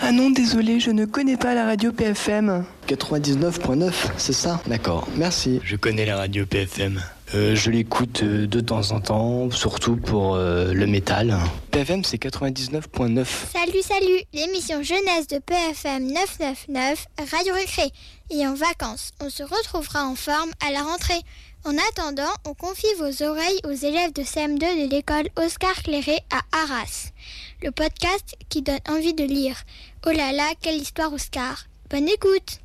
Ah non, désolé, je ne connais pas la radio PFM. 99.9, c'est ça? D'accord, merci. Je connais la radio PFM. Je l'écoute de temps en temps, surtout pour le métal. PFM, c'est 99.9. Salut, l'émission jeunesse de PFM 999, Radio Récré. Et en vacances, on se retrouvera en forme à la rentrée. En attendant, on confie vos oreilles aux élèves de CM2 de l'école Oscar Clairé à Arras. Le podcast qui donne envie de lire. Oh là là, quelle histoire Oscar! Bonne écoute!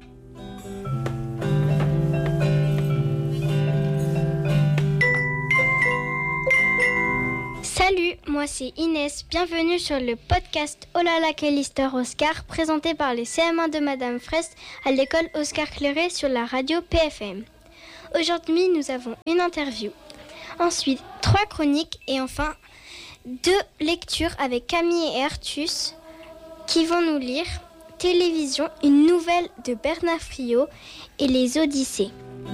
Salut, moi c'est Inès, bienvenue sur le podcast Oh là là quelle histoire Oscar, présenté par les CM1 de Madame Fraisse à l'école Oscar Clairé sur la radio PFM. Aujourd'hui, nous avons une interview, ensuite 3 chroniques et enfin 2 lectures avec Camille et Artus qui vont nous lire Télévision, une nouvelle de Bernard Friot et les Odyssées.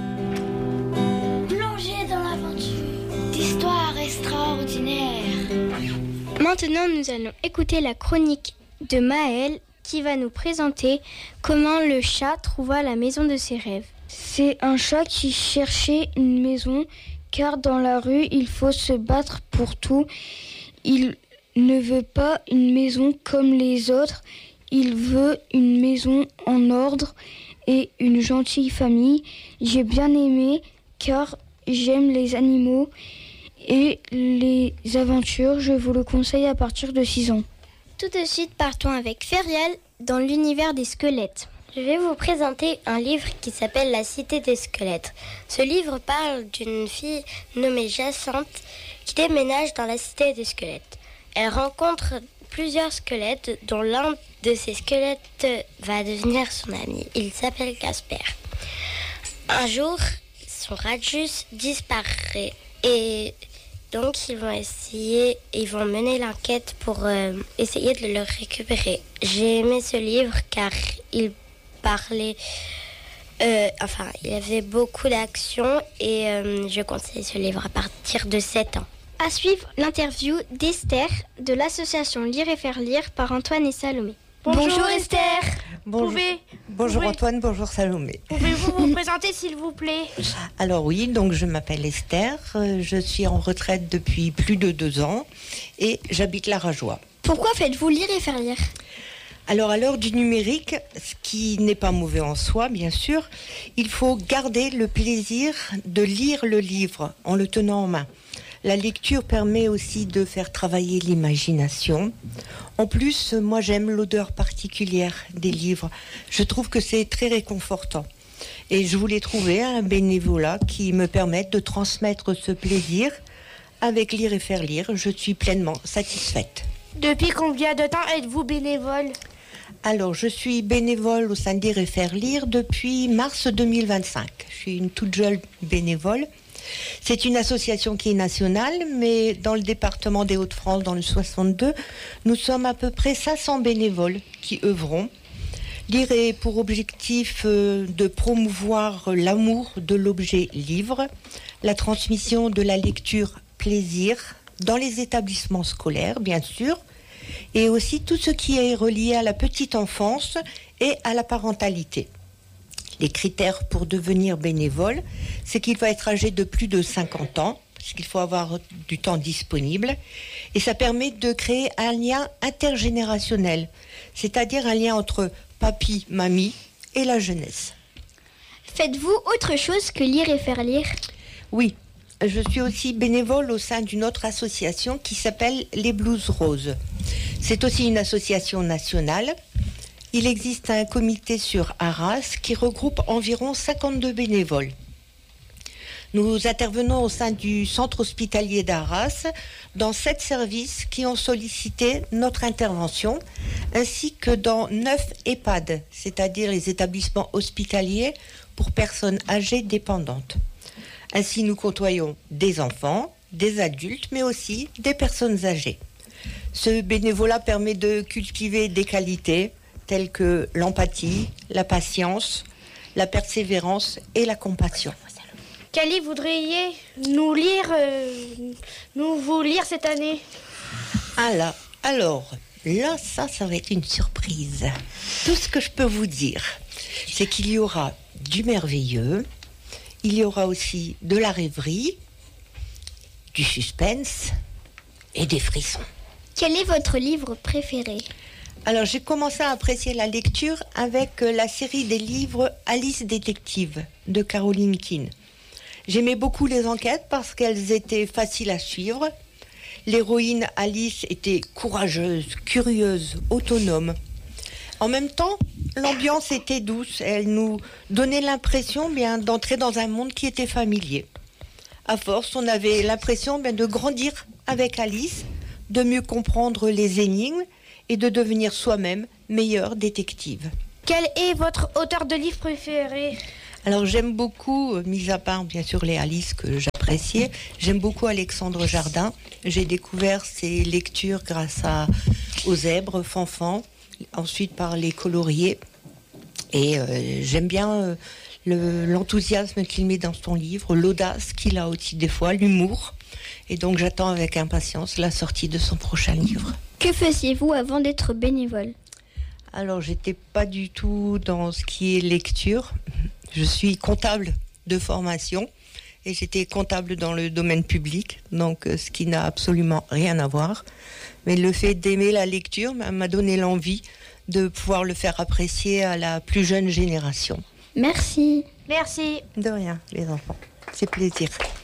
Plongez dans l'aventure d'histoires extraordinaires. Maintenant, nous allons écouter la chronique de Maëlle qui va nous présenter comment le chat trouva la maison de ses rêves. C'est un chat qui cherchait une maison car dans la rue, il faut se battre pour tout. Il ne veut pas une maison comme les autres. Il veut une maison en ordre et une gentille famille. J'ai bien aimé car j'aime les animaux et les aventures. Je vous le conseille à partir de 6 ans. Tout de suite, partons avec Feriel dans l'univers des squelettes. Je vais vous présenter un livre qui s'appelle La Cité des squelettes. Ce livre parle d'une fille nommée Jacinthe qui déménage dans la Cité des squelettes. Elle rencontre plusieurs squelettes dont l'un de ces squelettes va devenir son ami. Il s'appelle Casper. Un jour, son Radius disparaît et donc ils vont mener l'enquête pour essayer de le récupérer. J'ai aimé ce livre car il parlait, il y avait beaucoup d'actions et je conseille ce livre à partir de 7 ans. À suivre l'interview d'Esther de l'association Lire et Faire Lire par Antoine et Salomé. Bonjour Esther. Bonjour Antoine, bonjour Salomé. Pouvez-vous vous présenter s'il vous plaît? Alors oui, donc je m'appelle Esther, je suis en retraite depuis plus de 2 ans et j'habite la Rajoie. Pourquoi faites-vous Lire et Faire Lire? Alors à l'heure du numérique, ce qui n'est pas mauvais en soi bien sûr, il faut garder le plaisir de lire le livre en le tenant en main. La lecture permet aussi de faire travailler l'imagination. En plus, moi j'aime l'odeur particulière des livres. Je trouve que c'est très réconfortant. Et je voulais trouver un bénévolat qui me permette de transmettre ce plaisir avec Lire et Faire Lire. Je suis pleinement satisfaite. Depuis combien de temps êtes-vous bénévole? Alors, je suis bénévole au sein de Lire et Faire Lire depuis mars 2025. Je suis une toute jeune bénévole. C'est une association qui est nationale, mais dans le département des Hauts-de-France, dans le 62, nous sommes à peu près 500 bénévoles qui œuvront. Lire est pour objectif de promouvoir l'amour de l'objet livre, la transmission de la lecture plaisir dans les établissements scolaires, bien sûr, et aussi tout ce qui est relié à la petite enfance et à la parentalité. Les critères pour devenir bénévole, c'est qu'il faut être âgé de plus de 50 ans, parce qu'il faut avoir du temps disponible. Et ça permet de créer un lien intergénérationnel, c'est-à-dire un lien entre papy, mamie et la jeunesse. Faites-vous autre chose que Lire et Faire Lire? Oui, je suis aussi bénévole au sein d'une autre association qui s'appelle Les Blues Roses. C'est aussi une association nationale. Il existe un comité sur Arras qui regroupe environ 52 bénévoles. Nous intervenons au sein du centre hospitalier d'Arras dans 7 services qui ont sollicité notre intervention, ainsi que dans 9 EHPAD, c'est-à-dire les établissements hospitaliers pour personnes âgées dépendantes. Ainsi, nous côtoyons des enfants, des adultes, mais aussi des personnes âgées. Ce bénévolat permet de cultiver des qualités telles que l'empathie, la patience, la persévérance et la compassion. Quel livre voudriez-vous lire cette année? Alors, là, ça va être une surprise. Tout ce que je peux vous dire, c'est qu'il y aura du merveilleux, il y aura aussi de la rêverie, du suspense et des frissons. Quel est votre livre préféré ? Alors, j'ai commencé à apprécier la lecture avec la série des livres Alice Détective de Caroline Keene. J'aimais beaucoup les enquêtes parce qu'elles étaient faciles à suivre. L'héroïne Alice était courageuse, curieuse, autonome. En même temps, l'ambiance était douce. Elle nous donnait l'impression d'entrer dans un monde qui était familier. À force, on avait l'impression de grandir avec Alice, de mieux comprendre les énigmes et de devenir soi-même meilleure détective. Quel est votre auteur de livre préféré ? Alors j'aime beaucoup, mis à part bien sûr les Alice que j'appréciais, j'aime beaucoup Alexandre Jardin. J'ai découvert ses lectures grâce aux Zèbres, Fanfan, ensuite par les Coloriers. Et j'aime bien l'enthousiasme qu'il met dans son livre, l'audace qu'il a aussi des fois, l'humour. Et donc j'attends avec impatience la sortie de son prochain livre. Que faisiez-vous avant d'être bénévole ? Alors j'étais pas du tout dans ce qui est lecture. Je suis comptable de formation et j'étais comptable dans le domaine public, donc ce qui n'a absolument rien à voir. Mais le fait d'aimer la lecture m'a donné l'envie de pouvoir le faire apprécier à la plus jeune génération. Merci. Merci. De rien, les enfants. C'est plaisir.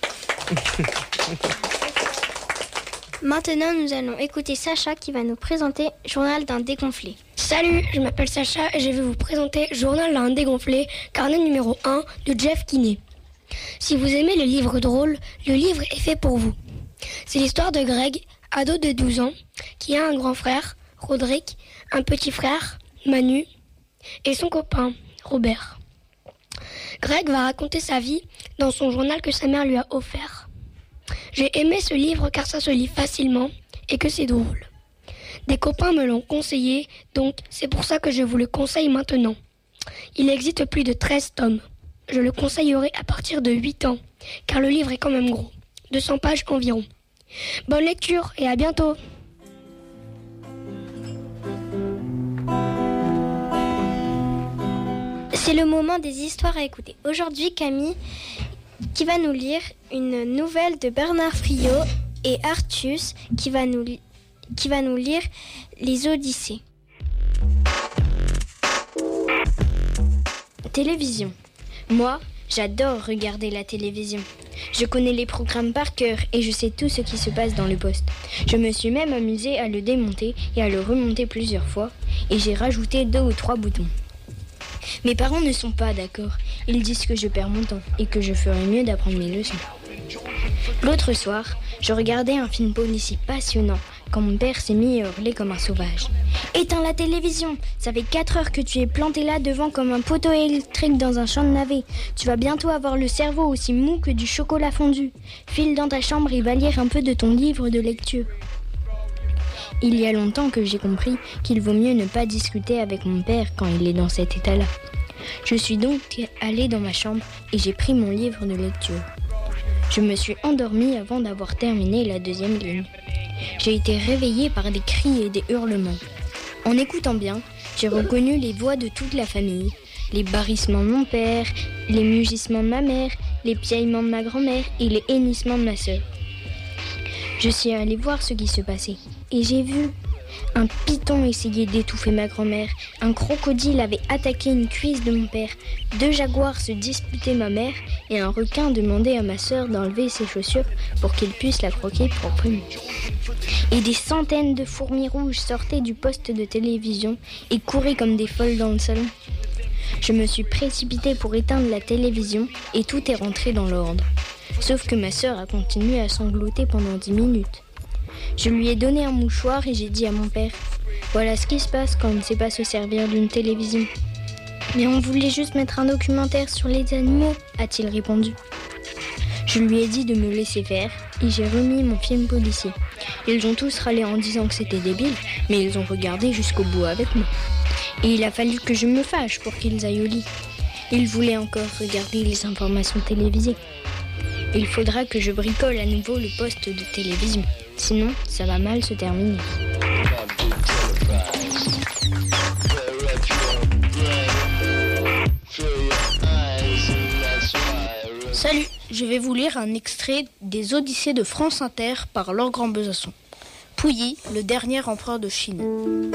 Maintenant, nous allons écouter Sacha qui va nous présenter Journal d'un dégonflé. Salut, je m'appelle Sacha et je vais vous présenter Journal d'un dégonflé, carnet numéro 1 de Jeff Kinney. Si vous aimez les livres drôles, le livre est fait pour vous. C'est l'histoire de Greg, ado de 12 ans, qui a un grand frère, Roderick, un petit frère, Manu, et son copain, Robert. Greg va raconter sa vie dans son journal que sa mère lui a offert. J'ai aimé ce livre car ça se lit facilement et que c'est drôle. Des copains me l'ont conseillé, donc c'est pour ça que je vous le conseille maintenant. Il existe plus de 13 tomes. Je le conseillerai à partir de 8 ans, car le livre est quand même gros. 200 pages environ. Bonne lecture et à bientôt. C'est le moment des histoires à écouter. Aujourd'hui, Camille qui va nous lire une nouvelle de Bernard Friot et Artus qui va nous lire Les Odyssées. Télévision. Moi, j'adore regarder la télévision. Je connais les programmes par cœur et je sais tout ce qui se passe dans le poste. Je me suis même amusée à le démonter et à le remonter plusieurs fois et j'ai rajouté 2 ou 3 boutons. Mes parents ne sont pas d'accord. Ils disent que je perds mon temps et que je ferais mieux d'apprendre mes leçons. L'autre soir, je regardais un film policier passionnant quand mon père s'est mis à hurler comme un sauvage. « Éteins la télévision! Ça fait 4 heures que tu es planté là devant comme un poteau électrique dans un champ de navets. Tu vas bientôt avoir le cerveau aussi mou que du chocolat fondu. File dans ta chambre et va lire un peu de ton livre de lecture. » Il y a longtemps que j'ai compris qu'il vaut mieux ne pas discuter avec mon père quand il est dans cet état-là. Je suis donc allée dans ma chambre et j'ai pris mon livre de lecture. Je me suis endormie avant d'avoir terminé la 2e ligne. J'ai été réveillée par des cris et des hurlements. En écoutant bien, j'ai reconnu les voix de toute la famille, les barrissements de mon père, les mugissements de ma mère, les piaillements de ma grand-mère et les hennissements de ma sœur. Je suis allée voir ce qui se passait et j'ai vu un python essayer d'étouffer ma grand-mère, un crocodile avait attaqué une cuisse de mon père, 2 jaguars se disputaient ma mère et un requin demandait à ma sœur d'enlever ses chaussures pour qu'il puisse la croquer proprement. Et des centaines de fourmis rouges sortaient du poste de télévision et couraient comme des folles dans le salon. Je me suis précipitée pour éteindre la télévision et tout est rentré dans l'ordre. Sauf que ma sœur a continué à sangloter pendant 10 minutes. Je lui ai donné un mouchoir et j'ai dit à mon père « Voilà ce qui se passe quand on ne sait pas se servir d'une télévision. »« Mais on voulait juste mettre un documentaire sur les animaux, a-t-il répondu. Je lui ai dit de me laisser faire et j'ai remis mon film policier. Ils ont tous râlé en disant que c'était débile, mais ils ont regardé jusqu'au bout avec moi. Et il a fallu que je me fâche pour qu'ils aillent au lit. Ils voulaient encore regarder les informations télévisées. Il faudra que je bricole à nouveau le poste de télévision. Sinon, ça va mal se terminer. Je vais vous lire un extrait des Odyssées de France Inter par Laure Grand-Besançon. Puyi, le dernier empereur de Chine.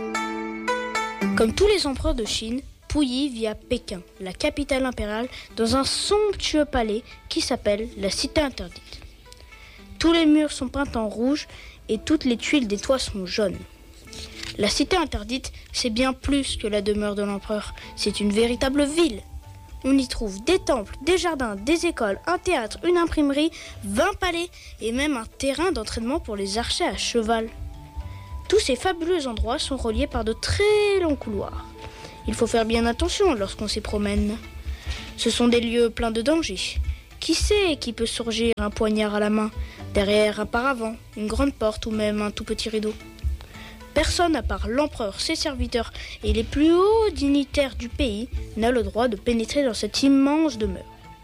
Comme tous les empereurs de Chine, Puyi vit à Pékin, la capitale impériale, dans un somptueux palais qui s'appelle la Cité Interdite. Tous les murs sont peints en rouge et toutes les tuiles des toits sont jaunes. La Cité Interdite, c'est bien plus que la demeure de l'empereur, c'est une véritable ville. On y trouve des temples, des jardins, des écoles, un théâtre, une imprimerie, 20 palais et même un terrain d'entraînement pour les archers à cheval. Tous ces fabuleux endroits sont reliés par de très longs couloirs. Il faut faire bien attention lorsqu'on s'y promène. Ce sont des lieux pleins de dangers. Qui sait qui peut surgir un poignard à la main, derrière un paravent, une grande porte ou même un tout petit rideau. Personne à part l'empereur, ses serviteurs et les plus hauts dignitaires du pays n'a le droit de pénétrer dans cette immense demeure.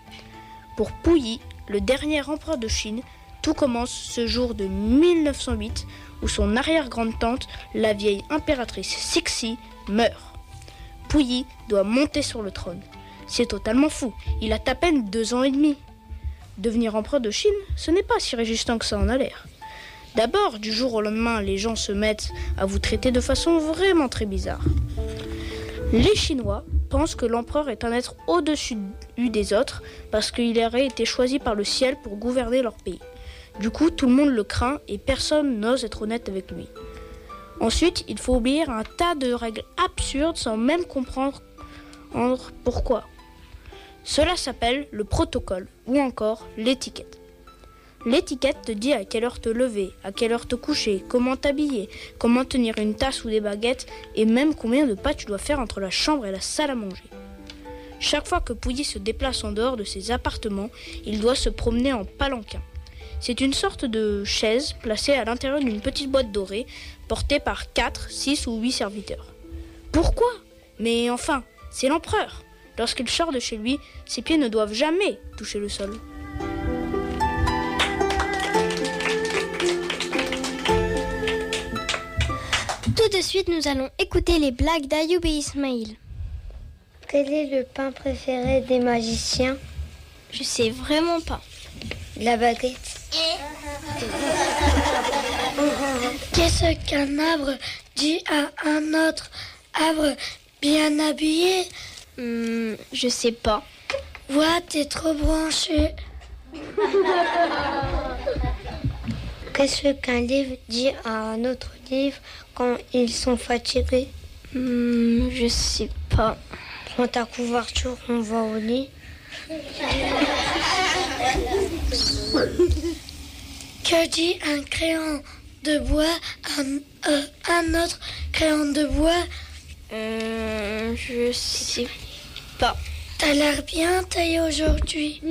Pour Puyi, le dernier empereur de Chine, tout commence ce jour de 1908 où son arrière-grande-tante, la vieille impératrice Cixi, meurt. Puyi doit monter sur le trône. C'est totalement fou, il a à peine 2 ans et demi. Devenir empereur de Chine, ce n'est pas si résistant que ça en a l'air. D'abord, du jour au lendemain, les gens se mettent à vous traiter de façon vraiment très bizarre. Les Chinois pensent que l'empereur est un être au-dessus des autres parce qu'il aurait été choisi par le ciel pour gouverner leur pays. Du coup, tout le monde le craint et personne n'ose être honnête avec lui. Ensuite, il faut obéir à un tas de règles absurdes sans même comprendre pourquoi. Cela s'appelle le protocole ou encore l'étiquette. L'étiquette te dit à quelle heure te lever, à quelle heure te coucher, comment t'habiller, comment tenir une tasse ou des baguettes et même combien de pas tu dois faire entre la chambre et la salle à manger. Chaque fois que Puyi se déplace en dehors de ses appartements, il doit se promener en palanquin. C'est une sorte de chaise placée à l'intérieur d'une petite boîte dorée portée par 4, 6 ou 8 serviteurs. Pourquoi ? Mais enfin, c'est l'empereur. Lorsqu'il sort de chez lui, ses pieds ne doivent jamais toucher le sol. Tout de suite, nous allons écouter les blagues d'Ayoub et Ismaïl. Quel est le pain préféré des magiciens? Je sais vraiment pas. La baguette. Qu'est-ce qu'un arbre dit à un autre arbre bien habillé? Je sais pas. Ouais, t'es trop branché. Qu'est-ce qu'un livre dit à un autre livre quand ils sont fatigués? Je sais pas. Prends ta couverture, on va au lit. Que dit un crayon de bois à un autre crayon de bois? Je sais pas. T'as l'air bien taillé aujourd'hui.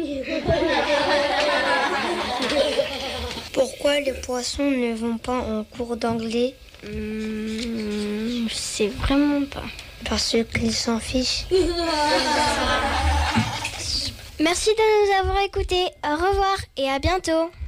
Pourquoi les poissons ne vont pas en cours d'anglais? Je sais vraiment pas. Parce qu'ils s'en fichent. Merci de nous avoir écoutés. Au revoir et à bientôt.